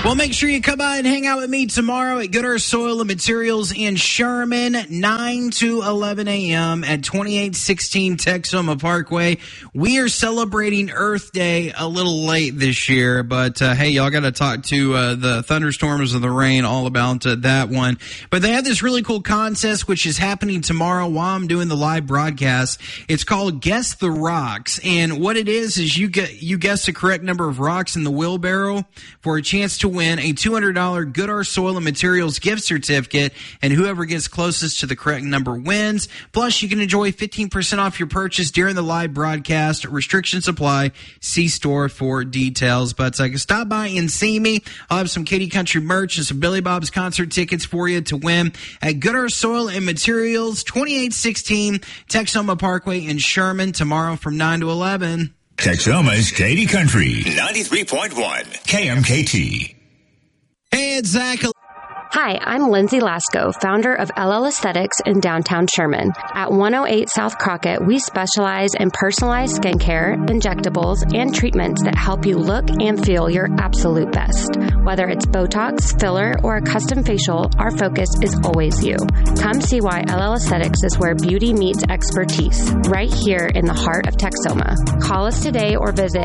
Well, make sure you come by and hang out with me tomorrow at Good Earth Soil and Materials in Sherman, 9 to 11 a.m. at 2816 Texoma Parkway. We are celebrating Earth Day a little late this year, but hey, y'all got to talk to the thunderstorms and the rain all about that one. But they have this really cool contest, which is happening tomorrow while I'm doing the live broadcast. It's called Guess the Rocks, and what it is you guess the correct number of rocks in the wheelbarrow for a chance to win a $200 Good Earth Soil and Materials gift certificate, and whoever gets closest to the correct number wins. Plus, you can enjoy 15% off your purchase during the live broadcast. Restrictions apply. See store for details. But stop by and see me. I'll have some Katy Country merch and some Billy Bob's concert tickets for you to win at Good Earth Soil and Materials, 2816 Texoma Parkway in Sherman tomorrow from 9 to 11. Texoma's Katy Country, 93.1 KMKT. Hey, it's Zach. Hi, I'm Lindsay Lasco, founder of LL Aesthetics in downtown Sherman. At 108 South Crockett, we specialize in personalized skincare, injectables, and treatments that help you look and feel your absolute best. Whether it's Botox, filler, or a custom facial, our focus is always you. Come see why LL Aesthetics is where beauty meets expertise, right here in the heart of Texoma. Call us today or visit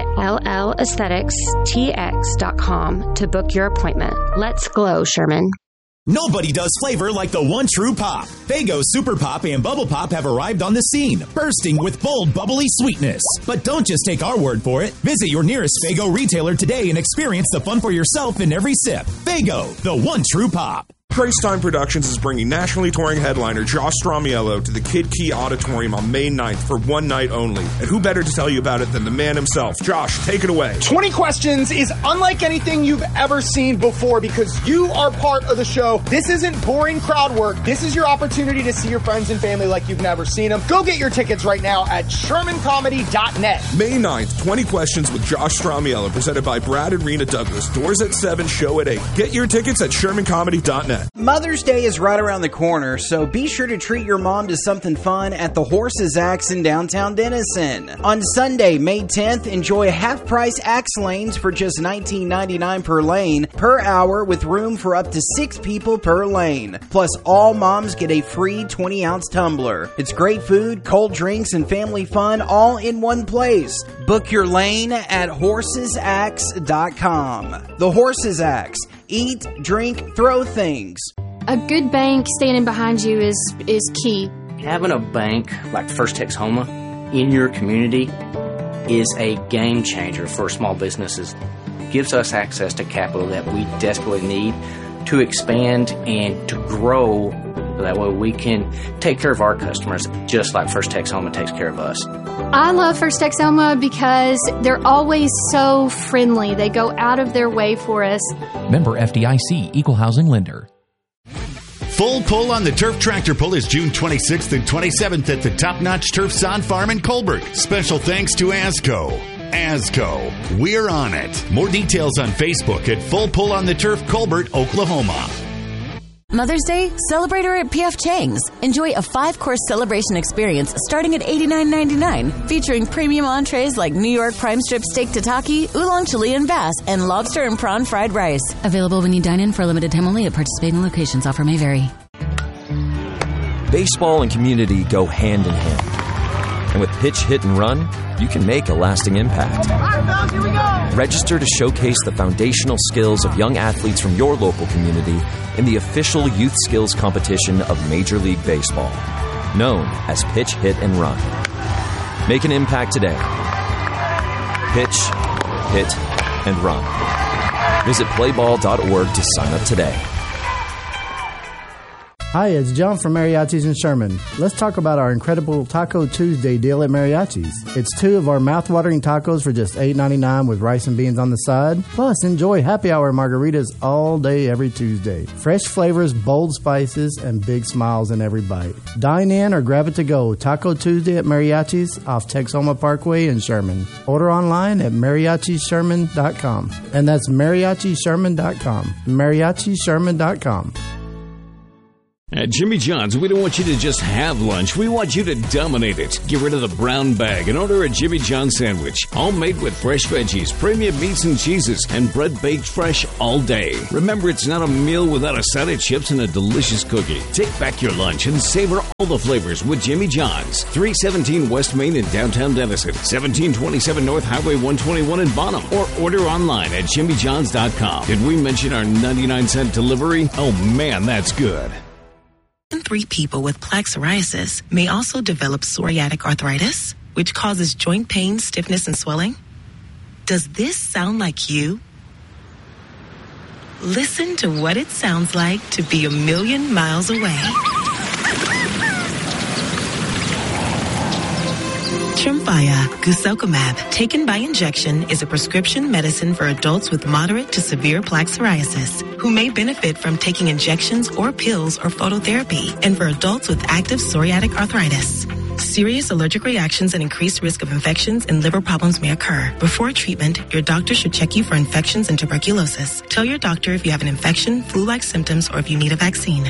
LLAestheticsTX.com to book your appointment. Let's glow, Sherman. Nobody does flavor like the one true pop. Faygo Super Pop and Bubble Pop have arrived on the scene, bursting with bold, bubbly sweetness. But don't just take our word for it. Visit your nearest Faygo retailer today and experience the fun for yourself in every sip. Faygo, the one true pop. Grace Time Productions is bringing nationally touring headliner Josh Stramiello to the Kid Key Auditorium on May 9th for one night only. And who better to tell you about it than the man himself? Josh, take it away. 20 Questions is unlike anything you've ever seen before because you are part of the show. This isn't boring crowd work. This is your opportunity to see your friends and family like you've never seen them. Go get your tickets right now at ShermanComedy.net. May 9th, 20 Questions with Josh Stramiello, presented by Brad and Rena Douglas. Doors at 7, show at 8. Get your tickets at ShermanComedy.net. Mother's Day is right around the corner, so be sure to treat your mom to something fun at the Horses Axe in downtown Denison. On Sunday, May 10th, enjoy half-price axe lanes for just $19.99 per lane per hour with room for up to 6 people per lane. Plus, all moms get a free 20-ounce tumbler. It's great food, cold drinks, and family fun all in one place. Book your lane at horsesaxe.com. The Horses Axe. Eat, drink, throw things. A good bank standing behind you is key. Having a bank like First Texoma in your community is a game changer for small businesses. It gives us access to capital that we desperately need to expand and to grow. That way we can take care of our customers just like First Texoma takes care of us. I love First Texoma because they're always so friendly. They go out of their way for us. Member FDIC, Equal Housing Lender. Full Pull on the Turf Tractor Pull is June 26th and 27th at the Top Notch Turf Sod Farm in Colbert. Special thanks to ASCO. ASCO, we're on it. More details on Facebook at Full Pull on the Turf, Colbert, Oklahoma. Mother's Day, celebrate her at P.F. Chang's. Enjoy a 5-course celebration experience starting at $89.99, featuring premium entrees like New York prime strip steak tataki, oolong Chilean bass, and lobster and prawn fried rice. Available when you dine in for a limited time only at participating locations. Offer may vary. Baseball and community go hand in hand. And with Pitch, Hit, and Run, you can make a lasting impact. Register to showcase the foundational skills of young athletes from your local community in the official youth skills competition of Major League Baseball, known as Pitch, Hit, and Run. Make an impact today. Pitch, Hit, and Run. Visit playball.org to sign up today. Hi, it's John from Mariachi's in Sherman. Let's talk about our incredible Taco Tuesday deal at Mariachi's. It's 2 of our mouth-watering tacos for just $8.99 with rice and beans on the side. Plus, enjoy happy hour margaritas all day every Tuesday. Fresh flavors, bold spices, and big smiles in every bite. Dine in or grab it to go. Taco Tuesday at Mariachi's off Texoma Parkway in Sherman. Order online at mariachisherman.com. And that's mariachisherman.com. mariachisherman.com. At Jimmy John's, we don't want you to just have lunch. We want you to dominate it. Get rid of the brown bag and order a Jimmy John's sandwich. All made with fresh veggies, premium meats and cheeses, and bread baked fresh all day. Remember, it's not a meal without a side of chips and a delicious cookie. Take back your lunch and savor all the flavors with Jimmy John's. 317 West Main in downtown Denison. 1727 North Highway 121 in Bonham. Or order online at jimmyjohns.com. Did we mention our 99-cent delivery? Oh man, that's good. 3 people with plaque psoriasis may also develop psoriatic arthritis, which causes joint pain, stiffness, and swelling. Does this sound like you? Listen to what it sounds like to be a million miles away. Tremfya guselkumab, taken by injection, is a prescription medicine for adults with moderate to severe plaque psoriasis who may benefit from taking injections or pills or phototherapy, and for adults with active psoriatic arthritis. Serious allergic reactions and increased risk of infections and liver problems may occur. Before treatment, your doctor should check you for infections and tuberculosis. Tell your doctor if you have an infection, flu-like symptoms, or if you need a vaccine.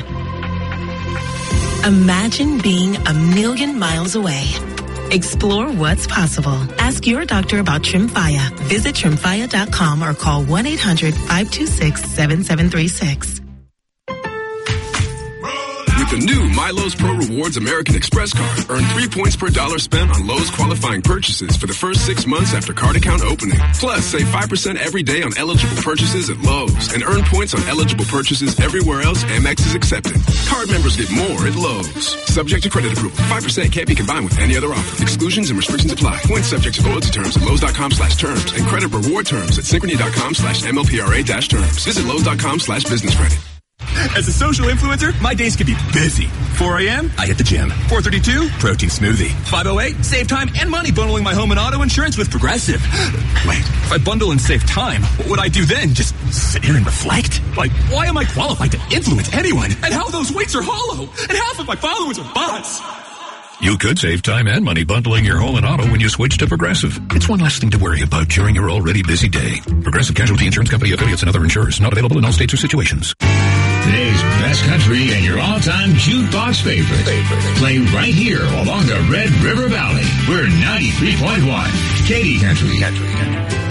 Imagine being a million miles away. Explore what's possible. Ask your doctor about Tremfya. Visit Tremfya.com or call 1-800-526-7736. With the new MyLowe's Pro Rewards American Express card, earn 3 points per dollar spent on Lowe's qualifying purchases for the first 6 months after card account opening. Plus, save 5% every day on eligible purchases at Lowe's and earn points on eligible purchases everywhere else Amex is accepted. Card members get more at Lowe's. Subject to credit approval. 5% can't be combined with any other offer. Exclusions and restrictions apply. Points subject to loyalty terms at Lowe's.com/terms and credit reward terms at Synchrony.com/MLPRA-terms. Visit Lowe's.com/business credit. As a social influencer, my days can be busy. 4 a.m., I hit the gym. 4:32, protein smoothie. 5:08, save time and money bundling my home and auto insurance with Progressive. Wait, if I bundle and save time, what would I do then? Just sit here and reflect? Like, why am I qualified to influence anyone? And how those weights are hollow? And half of my followers are bots? You could save time and money bundling your home and auto when you switch to Progressive. It's one less thing to worry about during your already busy day. Progressive Casualty Insurance Company, affiliates, and other insurers. Not available in all states or situations. Today's best country and your all-time jukebox favorites. Play right here along the Red River Valley. We're 93.1 Katy Country.